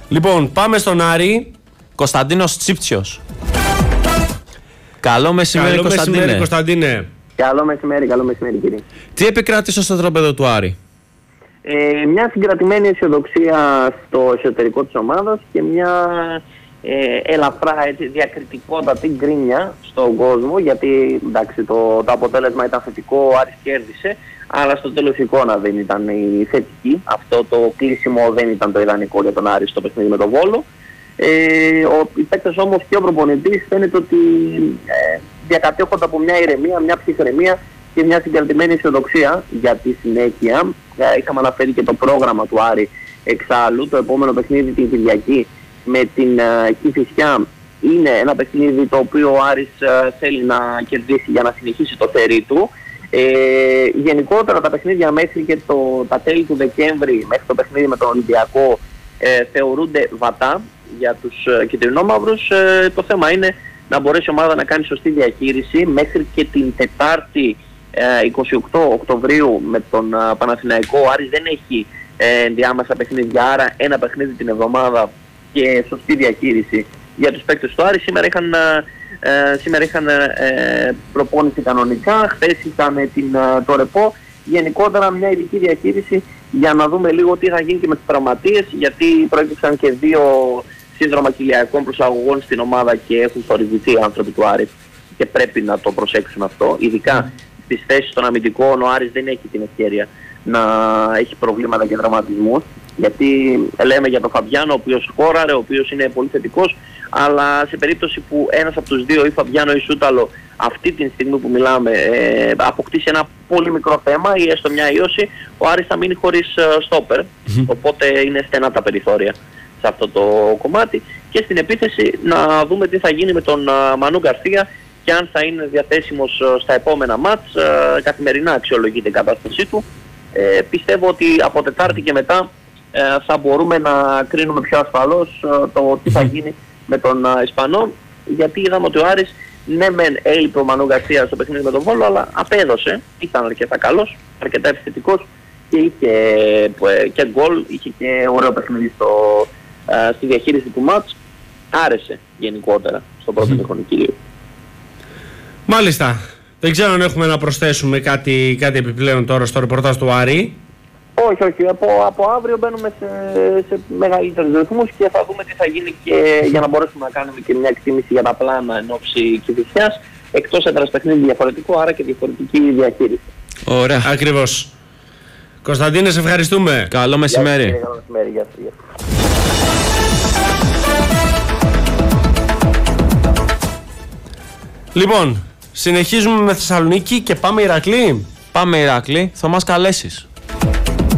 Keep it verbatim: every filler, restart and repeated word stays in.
Λοιπόν, πάμε στον Άρη. Κωνσταντίνος Τσίπτσιος. Καλό μεσημέρι, Καλό Κωνσταντίνε. μεσημέρι, Κωνσταντίνε. Καλό μεσημέρι, καλό μεσημέρι κύριε. Τι επικράτησε στο τραπέζο του Άρη? Ε, μια συγκρατημένη αισιοδοξία στο εσωτερικό της ομάδας και μια ε, ελαφρά έτσι, διακριτικότατη γκρίνια στον κόσμο, γιατί εντάξει, το, το αποτέλεσμα ήταν θετικό, ο Άρης κέρδισε, αλλά στο τέλος η εικόνα δεν ήταν η θετική. Αυτό το κλείσιμο δεν ήταν το ιδανικό για τον Άρη στο παιχνίδι με τον Βόλο. Ε, ο, οι παίκτες όμως και ο προπονητής φαίνεται ότι ε, διακατέχονται από μια ηρεμία, μια ψυχραιμία και μια συγκρατημένη αισιοδοξία για τη συνέχεια. Ε, είχαμε αναφέρει και το πρόγραμμα του Άρη εξάλλου. Το επόμενο παιχνίδι την Κυριακή με την uh, Κηφισιά είναι ένα παιχνίδι το οποίο ο Άρης uh, θέλει να κερδίσει για να συνεχίσει το θερί του. Ε, γενικότερα τα παιχνίδια μέχρι και το, τα τέλη του Δεκέμβρη, μέχρι το παιχνίδι με τον Ολυμπιακό, ε, θεωρούνται βατά για τους uh, κυτρινόμαυρους. Ε, το θέμα είναι να μπορέσει η ομάδα να κάνει σωστή διαχείριση μέχρι και την Τετάρτη ε, εικοστή ογδόη Οκτωβρίου με τον uh, Παναθηναϊκό. Ο Άρης δεν έχει ε, διάμεσα παιχνίδια, άρα ένα παιχνίδι την εβδομάδα και σωστή διαχείριση για τους παίκτες του Άρη. Σήμερα είχαν, ε, σήμερα είχαν ε, προπόνηση κανονικά, χθες ήταν την, το ρεπό. Γενικότερα μια ειδική διαχείριση για να δούμε λίγο τι θα γίνει και με τις τραυματίες, γιατί προέκυψαν και δύο σύνδρομα κοιλιακών προσαγωγών στην ομάδα και έχουν θορυβηθεί οι άνθρωποι του Άρη και πρέπει να το προσέξουν αυτό. Ειδικά στις θέσεις των αμυντικών ο Άρης δεν έχει την ευκαιρία να έχει προβλήματα και τραυματισμούς, γιατί λέμε για τον Φαμπιάνο ο οποίος σκόραρε, ο οποίος είναι πολύ θετικός, αλλά σε περίπτωση που ένας από τους δύο, ή Φαμπιάνο ή Σούταλο, αυτή τη στιγμή που μιλάμε ε, αποκτήσει ένα πολύ μικρό θέμα ή έστω μια ίωση, ο Άρης θα μείνει χωρίς στόπερ, mm-hmm. οπότε είναι στενά τα περιθώρια σε αυτό το κομμάτι. Και στην επίθεση να δούμε τι θα γίνει με τον uh, Μανού Γκαρσία και αν θα είναι διαθέσιμος uh, στα επόμενα μάτς. Uh, καθημερινά αξιολογείται η κατάστασή του. Ε, πιστεύω ότι από Τετάρτη και μετά ε, θα μπορούμε να κρίνουμε πιο ασφαλώς ε, το τι θα γίνει με τον ε, Ισπανό, γιατί είδαμε ότι ο Άρης ναι μεν έλειπε ο Μανού Γκαρσία στο παιχνίδι με τον Βόλο, αλλά απέδωσε, ήταν αρκετά καλός, αρκετά επιθετικός και είχε ε, και γκολ, είχε και ωραίο παιχνίδι στο, ε, στη διαχείριση του μάτς. Άρεσε γενικότερα στον πρώτο μηχανικήριο. Μάλιστα. Δεν ξέρω αν έχουμε να προσθέσουμε κάτι, κάτι επιπλέον τώρα στο ρεπορτάζ του Άρη. Όχι, όχι. Από, από αύριο μπαίνουμε σε, σε μεγαλύτερους ρυθμούς και θα δούμε τι θα γίνει και για να μπορέσουμε να κάνουμε και μια εκτίμηση για τα πλάνα εν ώψη Κηφισιάς. Εκτός έδρας παιχνίδι διαφορετικό, άρα και διαφορετική διαχείριση. Ωραία. Ακριβώς. Κωνσταντίνε, σε ευχαριστούμε. Καλό μεσημέρι. Γεια σας, καλό μεσημέρι. Γεια σας, γεια σας. Λοιπόν, συνεχίζουμε με Θεσσαλονίκη και πάμε Ηρακλή. Πάμε Ηρακλή, θα μας καλέσεις.